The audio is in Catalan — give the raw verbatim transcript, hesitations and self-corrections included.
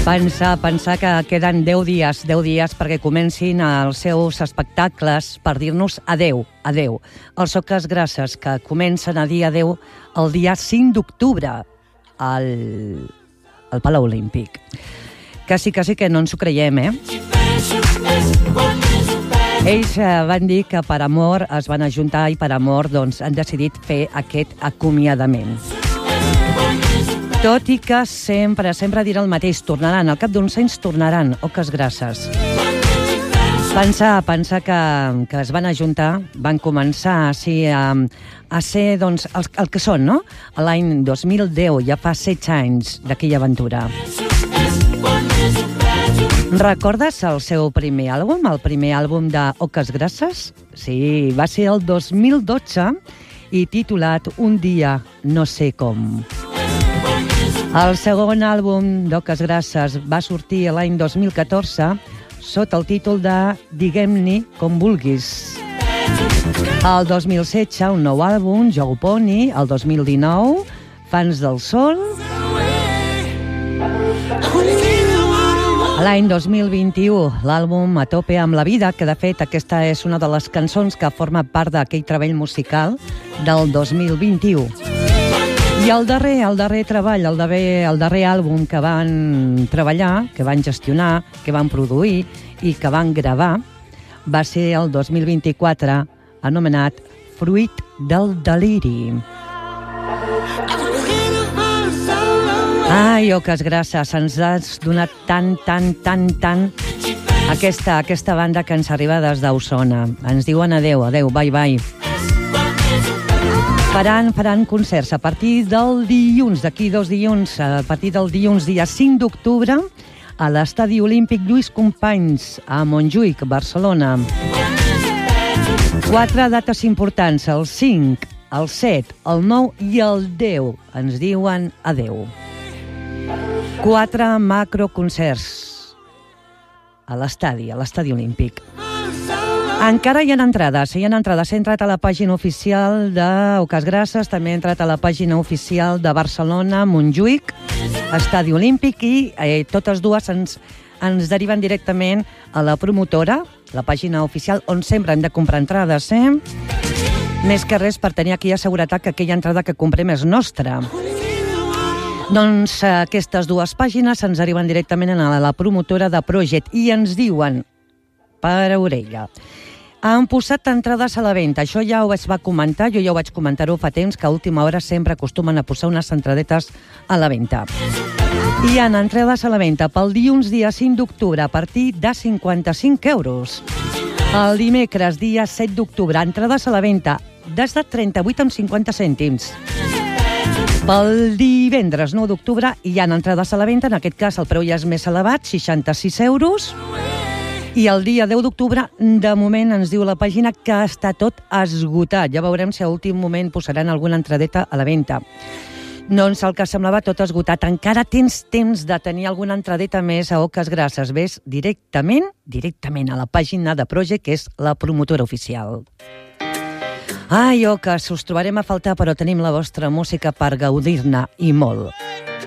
Pensar, pensar que queden deu dies, deu dies perquè comencin els seus espectacles per dir-nos adeu, adeu. Els Oques Grasses que comencen a dir adeu el dia cinc d'octubre al, al Palau Olímpic. Quasi, quasi que no ens ho creiem, eh? Ells eh, van dir que per amor es van ajuntar i per amor doncs, han decidit fer aquest acomiadament. Tot i que sempre, sempre dirà el mateix, tornaran, al cap d'uns anys tornaran, Oques Grasses. Pensar, pensar que, que es van ajuntar, van començar sí, a, a ser doncs, el, el que són, no? L'any dos mil deu, ja fa setze anys d'aquella aventura. Recordes el seu primer àlbum, el primer àlbum d'Oques Grasses? Sí, va ser el dos mil dotze i titulat Un dia no sé com. El segon àlbum d'Oques Grasses va sortir l'any dos mil catorze sota el títol de Diguem-n'hi com vulguis. El dos mil setze, un nou àlbum, Jou Pony. El dos mil dinou, Fans del Sol. L'any dos mil vint-i-u, l'àlbum A tope amb la vida, que de fet aquesta és una de les cançons que forma part d'aquell treball musical del dos mil vint-i-u. I el darrer, el darrer treball, el darrer, el darrer àlbum que van treballar, que van gestionar, que van produir i que van gravar, va ser el dos mil vint-i-quatre, anomenat Fruit del deliri. Ai, Oques Grasses, ens has donat tant, tant, tant, tant aquesta, aquesta banda que ens arriba des d'Osona. Ens diuen adeu, adeu, bye, bye. Faran, faran concerts a partir del dilluns, d'aquí dos dilluns, a partir del dilluns dia cinc d'octubre, a l'Estadi Olímpic Lluís Companys, a Montjuïc, Barcelona. Quatre dates importants, el cinc, el set, el nou i el deu. Ens diuen adeu. Quatre macroconcerts a l'estadi, a l'Estadi Olímpic. Encara hi ha entrades, hi ha entrades. He entrat a la pàgina oficial d'Oques Grasses, també he entrat a la pàgina oficial de Barcelona, Montjuïc, Estadi Olímpic, i eh, totes dues ens, ens deriven directament a la promotora, la pàgina oficial, on sempre hem de comprar entrades, eh? Més que res per tenir aquí a seguretat que aquella entrada que comprem és nostra. Doncs eh, aquestes dues pàgines ens arriben directament a la promotora de Project i ens diuen, per orella, han posat entrades a la venda. Això ja ho vaig comentar, jo ja ho vaig comentar-ho fa temps, que a última hora sempre acostumen a posar unes entradetes a la venda. Hi ha entrades a la venda pel dilluns dia cinc d'octubre a partir de cinquanta-cinc euros. El dimecres dia set d'octubre, entrades a la venda des de trenta-vuit amb cinquanta cèntims. Pel divendres nou d'octubre hi ha entrades a la venda, en aquest cas el preu ja és més elevat, seixanta-sis euros. I el dia deu d'octubre, de moment, ens diu la pàgina que està tot esgotat. Ja veurem si a últim moment posaran alguna entradeta a la venda. Doncs el que semblava tot esgotat. Encara tens temps de tenir alguna entradeta més a Oques Grasses. Ves directament, directament a la pàgina de Project, que és la promotora oficial. Ai, Oques, us trobarem a faltar, però tenim la vostra música per gaudir-ne i molt.